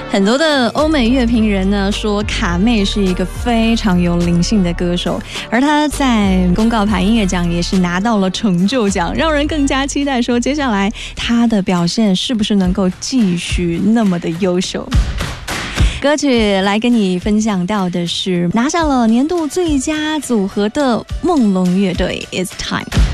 很多的欧美乐评人呢说卡妹是一个非常有灵性的歌手，而她在公告牌音乐奖也是拿到了成就奖，让人更加期待说接下来她的表现是不是能够继续那么的优秀。歌曲来跟你分享到的是拿下了年度最佳组合的梦龙乐队 It's Time。